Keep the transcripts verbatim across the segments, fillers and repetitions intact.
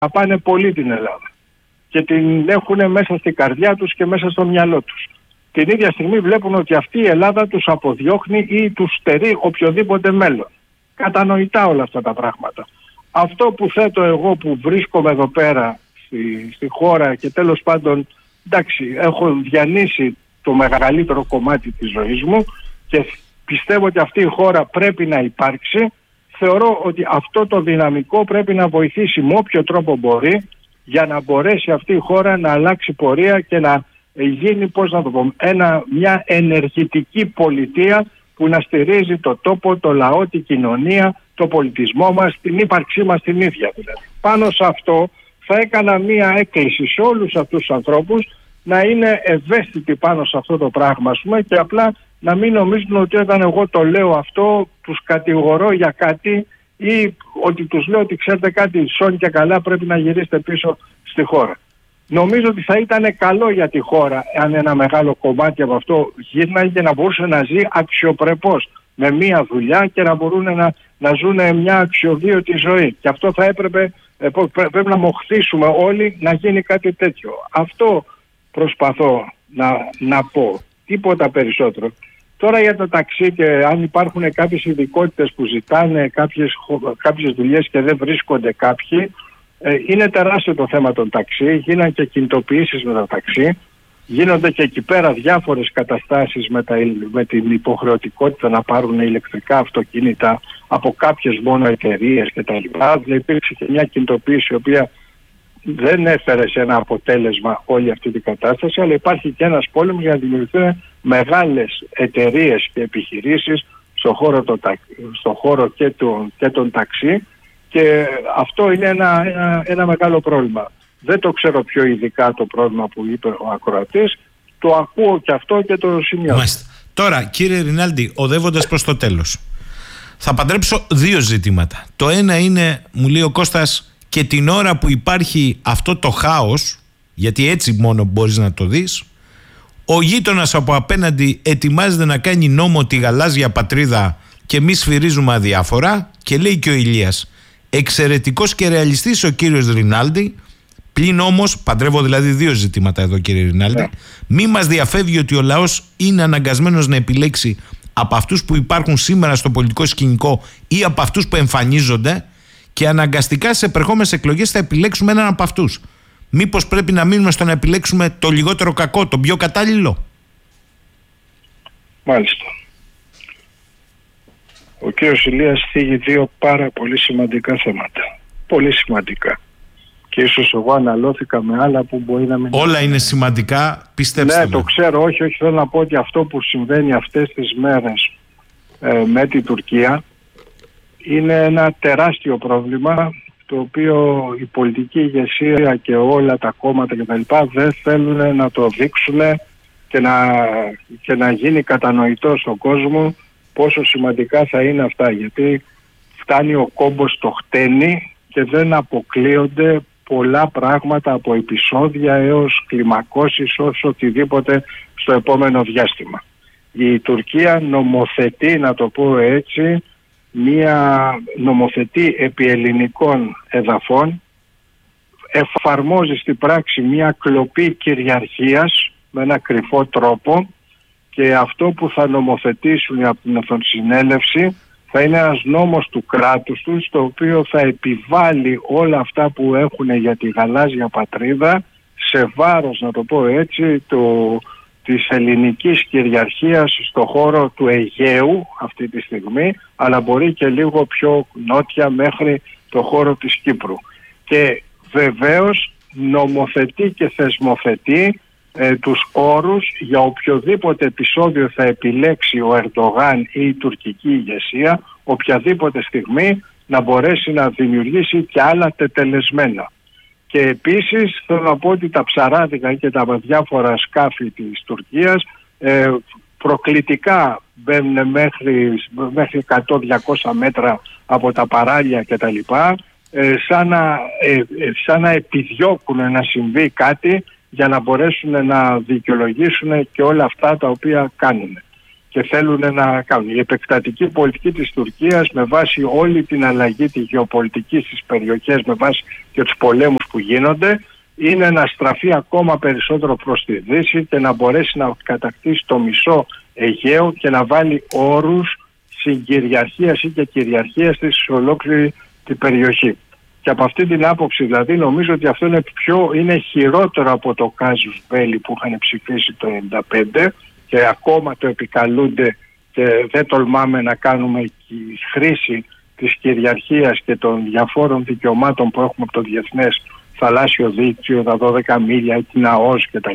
αγαπάνε πολύ την Ελλάδα και την έχουν μέσα στην καρδιά τους και μέσα στο μυαλό τους. Την ίδια στιγμή βλέπουν ότι αυτή η Ελλάδα τους αποδιώχνει ή τους στερεί οποιοδήποτε μέλλον. Κατανοητά όλα αυτά τα πράγματα. Αυτό που θέτω εγώ, που βρίσκομαι εδώ πέρα στη, στη χώρα και τέλος πάντων, εντάξει, έχω διανύσει το μεγαλύτερο κομμάτι της ζωής μου και πιστεύω ότι αυτή η χώρα πρέπει να υπάρξει. Θεωρώ ότι αυτό το δυναμικό πρέπει να βοηθήσει με όποιο τρόπο μπορεί για να μπορέσει αυτή η χώρα να αλλάξει πορεία και να γίνει, πώς να το πω, ένα, μια ενεργητική πολιτεία που να στηρίζει το τόπο, το λαό, την κοινωνία, το πολιτισμό μας, την ύπαρξή μας την ίδια δηλαδή. Πάνω σε αυτό θα έκανα μια έκκληση σε όλους αυτούς τους ανθρώπους να είναι ευαίσθητοι πάνω σε αυτό το πράγμα, ας πούμε, και απλά να μην νομίζουν ότι όταν εγώ το λέω αυτό τους κατηγορώ για κάτι ή ότι τους λέω ότι ξέρετε κάτι, σώνει και καλά, πρέπει να γυρίσετε πίσω στη χώρα. Νομίζω ότι θα ήταν καλό για τη χώρα αν ένα μεγάλο κομμάτι από αυτό γύρναγε και να μπορούσε να ζει αξιοπρεπώς με μία δουλειά και να μπορούν να, να ζουν μια αξιοβίωτη ζωή. Και αυτό θα έπρεπε, πρέπει να μοχθήσουμε όλοι να γίνει κάτι τέτοιο. Αυτό προσπαθώ να, να πω. Τίποτα περισσότερο. Τώρα για το ταξί και αν υπάρχουν κάποιες ειδικότητες που ζητάνε κάποιες, κάποιες δουλειές και δεν βρίσκονται κάποιοι, ε, είναι τεράστιο το θέμα των ταξί. Γίνανε και κινητοποιήσεις με τα ταξί. Γίνονται και εκεί πέρα διάφορες καταστάσεις με, τα, με την υποχρεωτικότητα να πάρουν ηλεκτρικά αυτοκίνητα από κάποιες μόνο εταιρείες κτλ. Δηλαδή υπήρξε και μια κινητοποίηση η οποία δεν έφερε σε ένα αποτέλεσμα όλη αυτή την κατάσταση, αλλά υπάρχει και ένας πόλεμος για να δημιουργηθούν μεγάλες εταιρείες και επιχειρήσεις στον χώρο, το, στο χώρο και, το, και των ταξί, και αυτό είναι ένα, ένα, ένα μεγάλο πρόβλημα. Δεν το ξέρω πιο ειδικά το πρόβλημα που είπε ο ακροατής, το ακούω και αυτό και το σημειώνω. Μάλιστα. Τώρα κύριε Ρινάλντι, οδεύοντας προς το τέλος, θα παντρέψω δύο ζητήματα. Το ένα είναι, μου λέει ο Κώστας, και την ώρα που υπάρχει αυτό το χάος, γιατί έτσι μόνο μπορείς να το δεις, ο γείτονας από απέναντι ετοιμάζεται να κάνει νόμο τη γαλάζια πατρίδα και εμείς σφυρίζουμε αδιάφορα, και λέει και ο Ηλίας, εξαιρετικός και ρεαλιστής ο κύριος Ρινάλντι, πλην όμως, παντρεύω δηλαδή δύο ζητήματα εδώ κύριε Ρινάλντι, yeah. μη μας διαφεύγει ότι ο λαός είναι αναγκασμένος να επιλέξει από αυτούς που υπάρχουν σήμερα στο πολιτικό σκηνικό ή από αυτούς που εμφανίζονται, και αναγκαστικά σε επερχόμενες εκλογές θα επιλέξουμε έναν από αυτούς. Μήπως πρέπει να μείνουμε στο να επιλέξουμε το λιγότερο κακό, το πιο κατάλληλο? Μάλιστα. Ο κύριος Ηλίας θίγει δύο πάρα πολύ σημαντικά θέματα. Πολύ σημαντικά. Και ίσως εγώ αναλώθηκα με άλλα που μπορεί να μην... Όλα είναι σημαντικά, πιστέψτε ναι, με. το ξέρω, όχι, όχι, θέλω να πω ότι αυτό που συμβαίνει αυτές τις μέρες ε, με την Τουρκία είναι ένα τεράστιο πρόβλημα, το οποίο η πολιτική ηγεσία και όλα τα κόμματα κτλ. Δεν θέλουν να το δείξουν και να, και να γίνει κατανοητό στον κόσμο πόσο σημαντικά θα είναι αυτά, γιατί φτάνει ο κόμπος στο χτένι και δεν αποκλείονται πολλά πράγματα, από επεισόδια έως κλιμακώσεις ως οτιδήποτε στο επόμενο διάστημα. Η Τουρκία νομοθετεί, να το πω έτσι, μία νομοθετεί επί ελληνικών εδαφών, εφαρμόζει στην πράξη μία κλοπή κυριαρχίας με ένα κρυφό τρόπο, και αυτό που θα νομοθετήσουν από την Εθνοσυνέλευση θα είναι ένας νόμος του κράτους τους, το οποίο θα επιβάλλει όλα αυτά που έχουν για τη γαλάζια πατρίδα σε βάρος, να το πω έτσι, το, της ελληνικής κυριαρχίας στο χώρο του Αιγαίου αυτή τη στιγμή, αλλά μπορεί και λίγο πιο νότια μέχρι το χώρο της Κύπρου. Και βεβαίως νομοθετεί και θεσμοθετεί ε, τους όρους για οποιοδήποτε επεισόδιο θα επιλέξει ο Ερντογάν ή η τουρκική ηγεσία οποιαδήποτε στιγμή να μπορέσει να δημιουργήσει και άλλα τετελεσμένα. Και επίσης θέλω να πω ότι τα ψαράδικα και τα διάφορα σκάφη της Τουρκίας ε, προκλητικά μπαίνουν μέχρι, μέχρι εκατό με διακόσια μέτρα από τα παράλια κτλ. Ε, σαν, να, ε, ε, σαν να επιδιώκουν να συμβεί κάτι για να μπορέσουν να δικαιολογήσουν και όλα αυτά τα οποία κάνουν. και θέλουν να κάνουν. Η επεκτατική πολιτική της Τουρκίας, με βάση όλη την αλλαγή τη γεωπολιτική στις περιοχές, με βάση και τους πολέμους που γίνονται, είναι να στραφεί ακόμα περισσότερο προς τη Δύση και να μπορέσει να κατακτήσει το μισό Αιγαίο και να βάλει όρους συγκυριαρχίας ή και κυριαρχίας της σε ολόκληρη την περιοχή. Και από αυτή την άποψη δηλαδή νομίζω ότι αυτό είναι, πιο, είναι χειρότερο από το κάζους μπέλι που είχαν ψηφίσει το ενενήντα πέντε και ακόμα το επικαλούνται και δεν τολμάμε να κάνουμε χρήση της κυριαρχίας και των διαφόρων δικαιωμάτων που έχουμε από το Διεθνές Θαλάσσιο Δίκτυο, τα δώδεκα μίλια, την ΑΟΣ κτλ.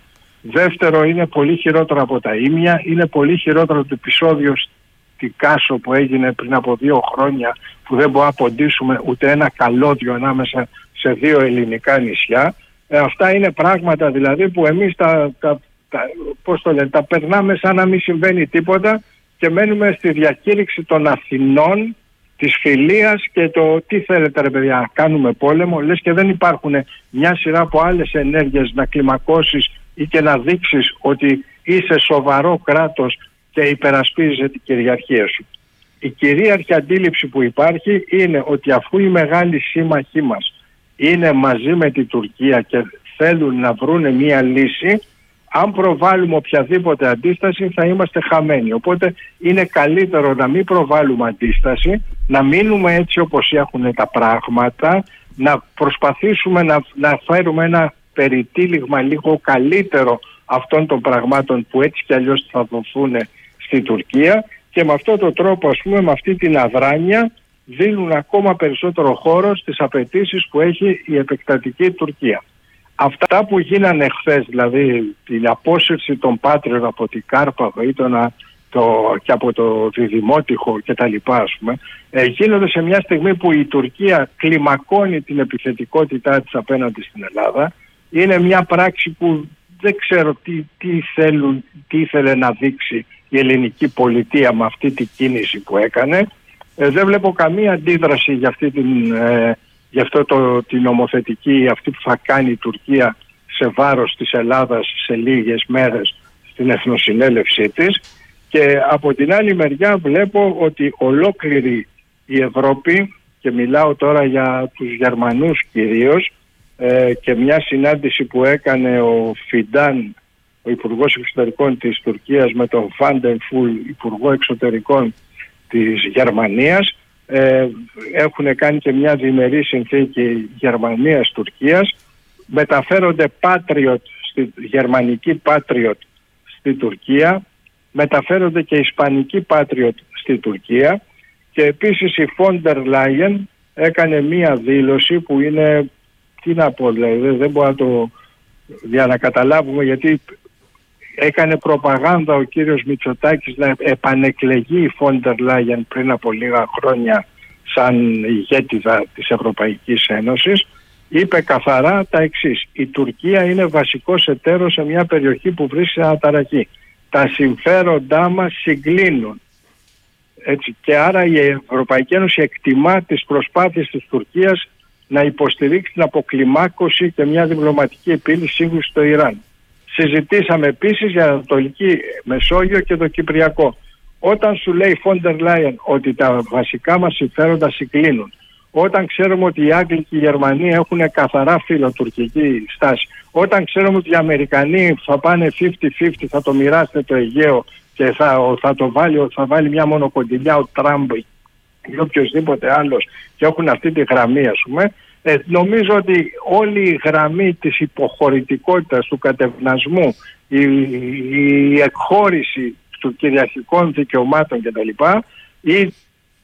Δεύτερο, είναι πολύ χειρότερο από τα ίμια, είναι πολύ χειρότερο το επεισόδιο στη Κάσο που έγινε πριν από δύο χρόνια, που δεν μπορούμε να ποντίσουμε ούτε ένα καλώδιο ανάμεσα σε δύο ελληνικά νησιά. Ε, αυτά είναι πράγματα δηλαδή που εμείς τα, τα, τα, πώς το λένε, τα περνάμε σαν να μην συμβαίνει τίποτα και μένουμε στη διακήρυξη των Αθηνών, της φιλίας και το τι θέλετε ρε παιδιά, να κάνουμε πόλεμο, λες και δεν υπάρχουν μια σειρά από άλλες ενέργειες να κλιμακώσεις ή και να δείξεις ότι είσαι σοβαρό κράτος και υπερασπίζεσαι την κυριαρχία σου. Η κυρίαρχη αντίληψη που υπάρχει είναι ότι αφού οι μεγάλοι σύμμαχοί μας είναι μαζί με την Τουρκία και θέλουν να βρούνε μία λύση, αν προβάλλουμε οποιαδήποτε αντίσταση θα είμαστε χαμένοι. Οπότε είναι καλύτερο να μην προβάλλουμε αντίσταση, να μείνουμε έτσι όπως έχουν τα πράγματα, να προσπαθήσουμε να, να φέρουμε ένα περιτύλιγμα λίγο καλύτερο αυτών των πραγμάτων που έτσι κι αλλιώς θα δοθούν στη Τουρκία και με αυτόν τον τρόπο, ας πούμε, με αυτή την αδράνεια δίνουν ακόμα περισσότερο χώρο στις απαιτήσεις που έχει η επεκτατική Τουρκία. Αυτά που γίνανε χθες, δηλαδή την απόσυρση των Πάτριων από την Κάρπαθο ή το, το, και από το Διδημότυχο και τα λοιπά, ας πούμε, ε, γίνονται σε μια στιγμή που η Τουρκία κλιμακώνει την επιθετικότητά της απέναντι στην Ελλάδα. Είναι μια πράξη που δεν ξέρω τι, τι, θέλουν, τι ήθελε να δείξει η ελληνική πολιτεία με αυτή την κίνηση που έκανε. Ε, δεν βλέπω καμία αντίδραση για αυτή την... Ε, Γι' αυτό το, την νομοθετική αυτή που θα κάνει η Τουρκία σε βάρος της Ελλάδας σε λίγες μέρες στην εθνοσυνέλευσή της. Και από την άλλη μεριά βλέπω ότι ολόκληρη η Ευρώπη, και μιλάω τώρα για τους Γερμανούς κυρίως, ε, και μια συνάντηση που έκανε ο Φιντάν, ο Υπουργός Εξωτερικών της Τουρκίας, με τον Φάντενφουλ, Υπουργό Εξωτερικών της Γερμανίας, Ε, έχουν κάνει και μια διμερή συνθήκη Γερμανίας-Τουρκίας, μεταφέρονται Patriot, στη, γερμανική Patriot στη Τουρκία, μεταφέρονται και ισπανική Patriot στη Τουρκία και επίσης η Φόντερ Λάιεν έκανε μια δήλωση που είναι, τι να πω, δηλαδή, δεν μπορώ να το για να καταλάβουμε, γιατί έκανε προπαγάνδα ο κύριος Μητσοτάκης να επανεκλεγεί η Φόντερ Λάιεν πριν από λίγα χρόνια σαν ηγέτιδα της Ευρωπαϊκής Ένωσης. Είπε καθαρά τα εξής: η Τουρκία είναι βασικός εταίρος σε μια περιοχή που βρίσκεται αναταραχή. Τα συμφέροντά μας συγκλίνουν. Έτσι, και άρα η Ευρωπαϊκή Ένωση εκτιμά τις προσπάθειες της Τουρκίας να υποστηρίξει την αποκλιμάκωση και μια διπλωματική επίλυση σύγκρουση στο Ιράν. Συζητήσαμε επίσης για Ανατολική Μεσόγειο και το Κυπριακό. Όταν σου λέει η Φόντερ Λάιεν ότι τα βασικά μας συμφέροντα συγκλίνουν, όταν ξέρουμε ότι οι Άγγλοι και οι Γερμανοί έχουν καθαρά φιλοτουρκική στάση, όταν ξέρουμε ότι οι Αμερικανοί θα πάνε πενήντα πενήντα, θα το μοιράσετε το Αιγαίο και θα, θα το βάλει, θα βάλει μια μονοκοντιλιά ο Τραμπ ή οποιοδήποτε άλλος και έχουν αυτή τη γραμμή, ας πούμε, Ε, νομίζω ότι όλη η γραμμή της υποχωρητικότητας, του κατευνασμού, η, η εκχώρηση των κυριαρχικών δικαιωμάτων κτλ. Ή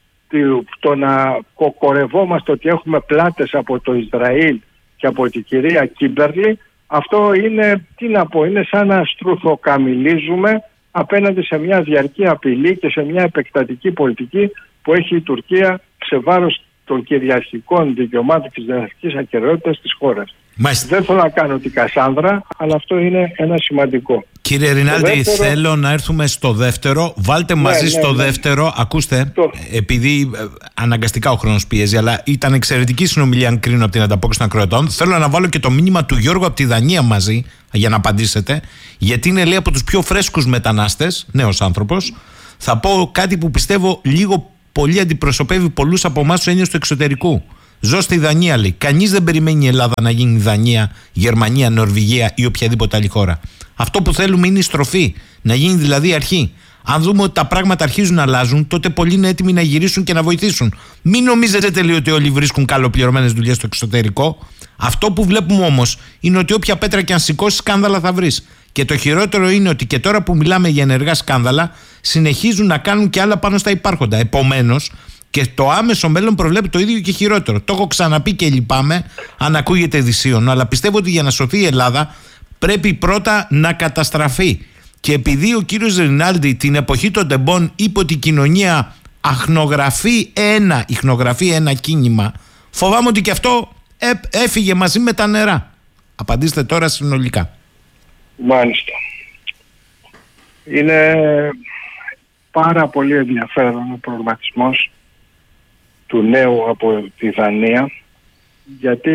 το να κοκορευόμαστε ότι έχουμε πλάτες από το Ισραήλ και από την κυρία Κίμπερλι, αυτό είναι, τι να πω, είναι σαν να στρουθοκαμιλίζουμε απέναντι σε μια διαρκή απειλή και σε μια επεκτατική πολιτική που έχει η Τουρκία σε βάρος των κυριαρχικών δικαιωμάτων και της διεθνικής ακεραιότητας της χώρας. Μάλιστα. Δεν θέλω να κάνω την Κασάνδρα, αλλά αυτό είναι ένα σημαντικό. Κύριε Ρινάλντι, δεύτερο... θέλω να έρθουμε στο δεύτερο. Βάλτε ναι, μαζί ναι, στο ναι. δεύτερο. Ακούστε, το... επειδή ε, αναγκαστικά ο χρόνος πιέζει, αλλά ήταν εξαιρετική συνομιλία, αν κρίνω από την ανταπόκριση των ακροατών. Θέλω να βάλω και το μήνυμα του Γιώργου από τη Δανία μαζί, για να απαντήσετε. Γιατί είναι, λέει, από τους πιο φρέσκους μετανάστες, νέος άνθρωπος. Θα πω κάτι που πιστεύω λίγο πολύ αντιπροσωπεύει πολλούς από εμάς τους Έλληνες του εξωτερικού. Ζω στη Δανία, λέει. Κανείς δεν περιμένει η Ελλάδα να γίνει Δανία, Γερμανία, Νορβηγία ή οποιαδήποτε άλλη χώρα. Αυτό που θέλουμε είναι η στροφή. Να γίνει δηλαδή αρχή. Αν δούμε ότι τα πράγματα αρχίζουν να αλλάζουν, τότε πολλοί είναι έτοιμοι να γυρίσουν και να βοηθήσουν. Μην νομίζετε, λέει, ότι όλοι βρίσκουν καλοπληρωμένες δουλειές στο εξωτερικό. Αυτό που βλέπουμε όμως είναι ότι όποια πέτρα και αν σηκώσει, σκάνδαλα θα βρεις. Και το χειρότερο είναι ότι και τώρα που μιλάμε για ενεργά σκάνδαλα, συνεχίζουν να κάνουν και άλλα πάνω στα υπάρχοντα. Επομένως, και το άμεσο μέλλον προβλέπει το ίδιο και χειρότερο. Το έχω ξαναπεί και λυπάμαι αν ακούγεται δυσίωνο, αλλά πιστεύω ότι για να σωθεί η Ελλάδα πρέπει πρώτα να καταστραφεί. Και επειδή ο κύριος Ρινάλντι την εποχή των τεμπών είπε ότι η κοινωνία αχνογραφεί ένα, ιχνογραφεί ένα κίνημα, φοβάμαι ότι και αυτό ε, έφυγε μαζί με τα νερά. Απαντήστε τώρα συνολικά. Μάλιστα. Είναι πάρα πολύ ενδιαφέρον ο προγραμματισμός του νέου από τη Δανία, γιατί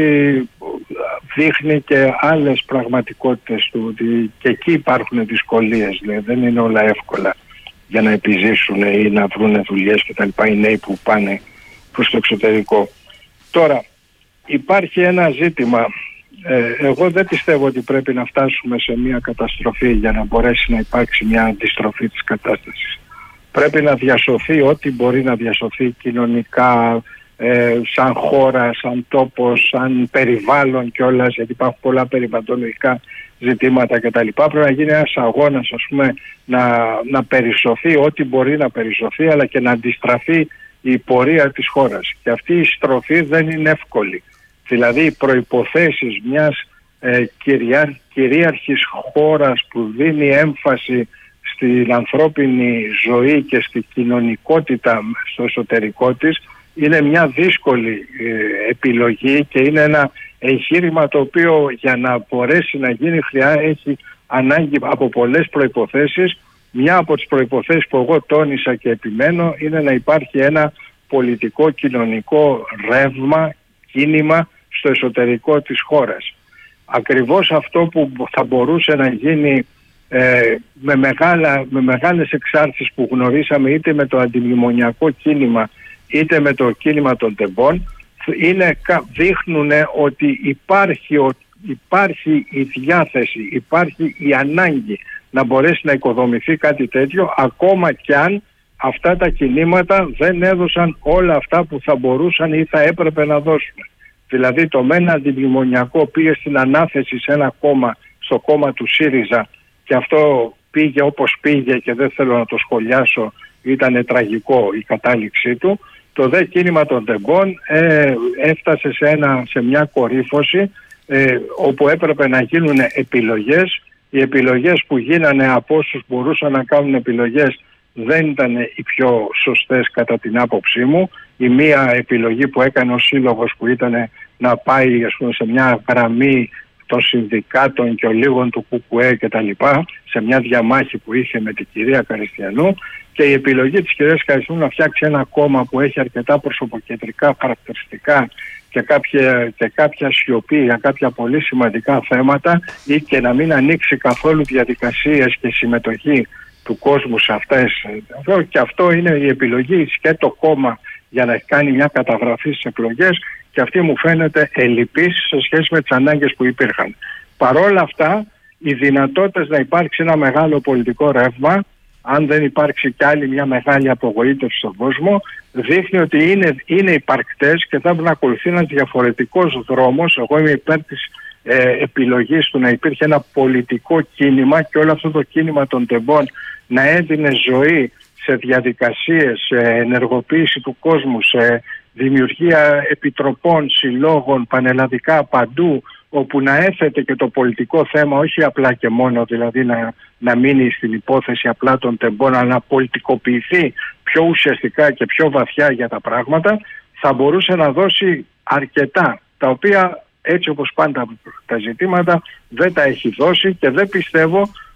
δείχνει και άλλες πραγματικότητες του, ότι και εκεί υπάρχουν δυσκολίες, δηλαδή δεν είναι όλα εύκολα για να επιζήσουν ή να βρουν δουλειές και τα λοιπά οι νέοι που πάνε προς το εξωτερικό. Τώρα υπάρχει ένα ζήτημα, ε, εγώ δεν πιστεύω ότι πρέπει να φτάσουμε σε μια καταστροφή για να μπορέσει να υπάρξει μια αντιστροφή της κατάστασης. Πρέπει να διασωθεί ό,τι μπορεί να διασωθεί κοινωνικά, ε, σαν χώρα, σαν τόπος, σαν περιβάλλον κιόλας, γιατί υπάρχουν πολλά περιβαλλοντικά ζητήματα κτλ. Πρέπει να γίνει ένας αγώνας, ας πούμε, να, να περισσωθεί ό,τι μπορεί να περισσωθεί, αλλά και να αντιστραφεί η πορεία της χώρας. Και αυτή η στροφή δεν είναι εύκολη. Δηλαδή οι προϋποθέσεις μιας ε, κυρία, κυρίαρχης χώρας που δίνει έμφαση στην ανθρώπινη ζωή και στην κοινωνικότητα στο εσωτερικό της είναι μια δύσκολη ε, επιλογή και είναι ένα εγχείρημα το οποίο για να μπορέσει να γίνει χρειάζεται έχει ανάγκη από πολλές προϋποθέσεις. Μια από τις προϋποθέσεις που εγώ τόνισα και επιμένω είναι να υπάρχει ένα πολιτικό κοινωνικό ρεύμα, κίνημα στο εσωτερικό της χώρας. Ακριβώς αυτό που θα μπορούσε να γίνει Ε, με, μεγάλα, με μεγάλες εξάρτησεις που γνωρίσαμε είτε με το αντιμνημονιακό κίνημα είτε με το κίνημα των τεμπών είναι, δείχνουν ότι υπάρχει, υπάρχει η διάθεση, υπάρχει η ανάγκη να μπορέσει να οικοδομηθεί κάτι τέτοιο, ακόμα κι αν αυτά τα κινήματα δεν έδωσαν όλα αυτά που θα μπορούσαν ή θα έπρεπε να δώσουν. Δηλαδή το μεν αντιμνημονιακό πήγε στην ανάθεση σε ένα κόμμα, στο κόμμα του ΣΥΡΙΖΑ, και αυτό πήγε όπως πήγε και δεν θέλω να το σχολιάσω, ήταν τραγικό η κατάληξή του. Το δε κίνημα των τεμπών ε, έφτασε σε, ένα, σε μια κορύφωση ε, όπου έπρεπε να γίνουν επιλογές. Οι επιλογές που γίνανε από όσους μπορούσαν να κάνουν επιλογές δεν ήταν οι πιο σωστές κατά την άποψή μου. Η μία επιλογή που έκανε ο σύλλογος που ήταν να πάει, ας πούμε, σε μια γραμμή των συνδικάτων και ολίγων του ΚΚΕ και τα λοιπά, σε μια διαμάχη που είχε με την κυρία Καριστιανού, και η επιλογή της κυρίας Καριστιανού να φτιάξει ένα κόμμα που έχει αρκετά προσωποκεντρικά χαρακτηριστικά και κάποια, και κάποια σιωπή για κάποια πολύ σημαντικά θέματα, ή και να μην ανοίξει καθόλου διαδικασίες και συμμετοχή του κόσμου σε αυτές. Και αυτό είναι η επιλογή και το κόμμα για να κάνει μια καταγραφή στις εκλογές, και αυτή μου φαίνεται ελλειπής σε σχέση με τις ανάγκες που υπήρχαν. Παρόλα αυτά, οι δυνατότητες να υπάρξει ένα μεγάλο πολιτικό ρεύμα, αν δεν υπάρξει κι άλλη μια μεγάλη απογοήτευση στον κόσμο, δείχνει ότι είναι, είναι υπαρκτές και θα πρέπει να ακολουθεί ένας διαφορετικός δρόμος. Εγώ είμαι υπέρ της ε, επιλογής του να υπήρχε ένα πολιτικό κίνημα και όλο αυτό το κίνημα των τεμπών να έδινε ζωή σε διαδικασίες, σε ενεργοποίηση του κόσμου, σε δημιουργία επιτροπών, συλλόγων, πανελλαδικά παντού, όπου να έθετε και το πολιτικό θέμα, όχι απλά και μόνο δηλαδή να, να μείνει στην υπόθεση απλά των τεμπών, αλλά να πολιτικοποιηθεί πιο ουσιαστικά και πιο βαθιά για τα πράγματα, θα μπορούσε να δώσει αρκετά, τα οποία έτσι όπως πάντα τα ζητήματα δεν τα έχει δώσει, και δεν πιστεύω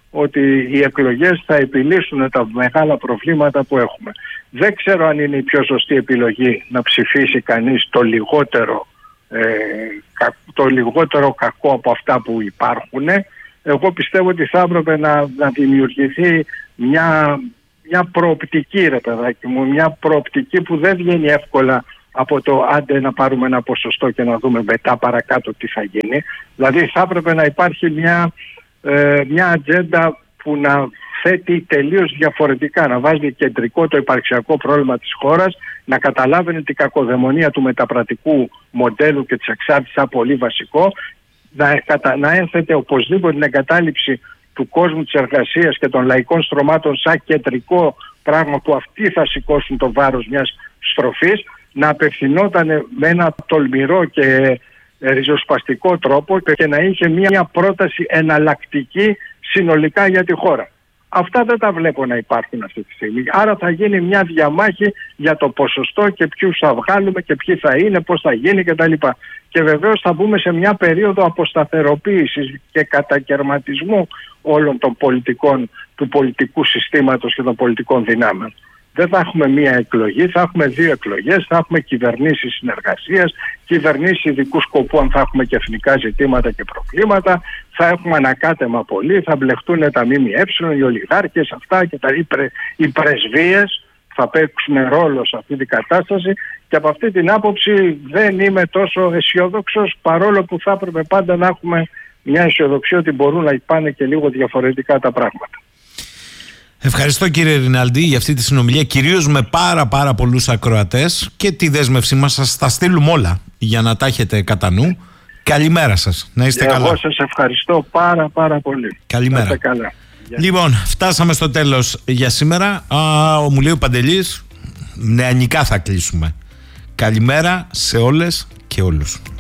ότι οι εκλογές θα επιλύσουν τα μεγάλα προβλήματα που έχουμε. Δεν ξέρω αν είναι η πιο σωστή επιλογή να ψηφίσει κανείς το λιγότερο, ε, το λιγότερο κακό από αυτά που υπάρχουν. Εγώ πιστεύω ότι θα έπρεπε να, να δημιουργηθεί μια, μια προοπτική, ρε παιδάκι μου, μια προοπτική που δεν βγαίνει εύκολα από το άντε να πάρουμε ένα ποσοστό και να δούμε μετά παρακάτω τι θα γίνει. Δηλαδή θα έπρεπε να υπάρχει μια, ε, μια ατζέντα που να θέτει τελείως διαφορετικά, να βάζει κεντρικό το υπαρξιακό πρόβλημα της χώρας, να καταλάβαινε την κακοδαιμονία του μεταπρατικού μοντέλου και της εξάρτησης σαν πολύ βασικό, να, να ένθετε οπωσδήποτε την εγκατάλειψη του κόσμου της εργασίας και των λαϊκών στρωμάτων σαν κεντρικό πράγμα που αυτοί θα σηκώσουν το βάρος μιας στροφής, να απευθυνόταν με ένα τολμηρό και ριζοσπαστικό τρόπο και να είχε μια πρόταση εναλλακτική συνολικά για τη χώρα. Αυτά δεν τα βλέπω να υπάρχουν αυτή τη στιγμή. Άρα θα γίνει μια διαμάχη για το ποσοστό και ποιους θα βγάλουμε και ποιοι θα είναι, πώς θα γίνει κτλ. Και βεβαίως θα μπούμε σε μια περίοδο αποσταθεροποίησης και κατακαιρματισμού όλων των πολιτικών, του πολιτικού συστήματος και των πολιτικών δυνάμεων. Δεν θα έχουμε μία εκλογή, θα έχουμε δύο εκλογές, θα έχουμε κυβερνήσεις συνεργασίας, κυβερνήσεις ειδικού σκοπού αν θα έχουμε και εθνικά ζητήματα και προβλήματα, θα έχουμε ανακάτεμα πολύ, θα μπλεχτούν τα ΜΜΕ, οι ολιγάρχες, αυτά και τα, οι, πρε, οι πρεσβείες θα παίξουν ρόλο σε αυτή την κατάσταση και από αυτή την άποψη δεν είμαι τόσο αισιόδοξος, παρόλο που θα έπρεπε πάντα να έχουμε μια αισιοδοξία ότι μπορούν να πάνε και λίγο διαφορετικά τα πράγματα. Ευχαριστώ κύριε Ρινάλντι για αυτή τη συνομιλία, κυρίως με πάρα πάρα πολλούς ακροατές, και τη δέσμευσή μας σας τα στείλουμε όλα για να τα έχετε κατά νου. Καλημέρα σας, να είστε Εγώ καλά. Εγώ σας ευχαριστώ πάρα πάρα πολύ. Καλημέρα. Να είστε καλά. Λοιπόν, φτάσαμε στο τέλος για σήμερα. Α, ο μου λέει ο Παντελής, νεανικά θα κλείσουμε. Καλημέρα σε όλες και όλους.